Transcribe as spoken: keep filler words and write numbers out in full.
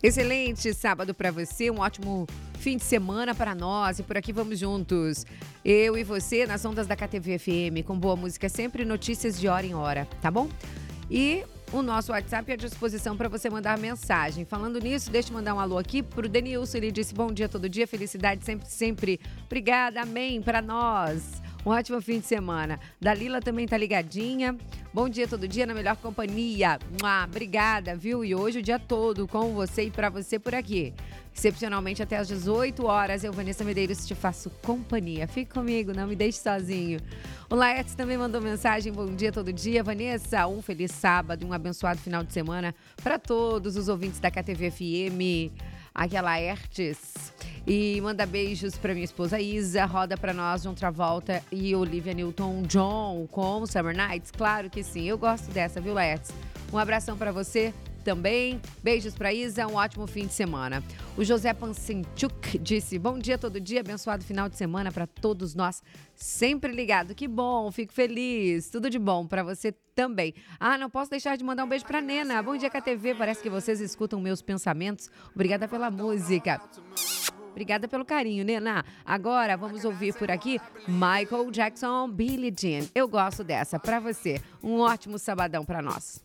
Excelente sábado para você, um ótimo fim de semana para nós e por aqui vamos juntos. Eu e você nas ondas da K T V F M, com boa música sempre, notícias de hora em hora, tá bom? E o nosso WhatsApp é à disposição para você mandar mensagem. Falando nisso, deixa eu mandar um alô aqui pro Denilson, ele disse bom dia todo dia, felicidade sempre, sempre. Obrigada, amém, para nós. Um ótimo fim de semana. Dalila também tá ligadinha. Bom dia todo dia na melhor companhia. Mua, obrigada, viu? E hoje o dia todo com você e pra você por aqui. Excepcionalmente até às dezoito horas, eu, Vanessa Medeiros, te faço companhia. Fique comigo, não me deixe sozinho. O Laertes também mandou mensagem. Bom dia todo dia. Vanessa, um feliz sábado, um abençoado final de semana para todos os ouvintes da K T V F M. Aqui é Laertes. E manda beijos para minha esposa Isa, roda para nós John Travolta e Olivia Newton-John com Summer Nights. Claro que sim, eu gosto dessa, viu, Laertes? Um abração para você também. Beijos para Isa, um ótimo fim de semana. O José Pansenchuk disse, bom dia todo dia, abençoado final de semana para todos nós. Sempre ligado, que bom, fico feliz. Tudo de bom para você também. Ah, não posso deixar de mandar um beijo para Nena. Bom dia, K T V, parece que vocês escutam meus pensamentos. Obrigada pela música. Obrigada pelo carinho, Nena. Agora vamos ouvir por aqui Michael Jackson, Billie Jean. Eu gosto dessa. Para você, um ótimo sabadão para nós.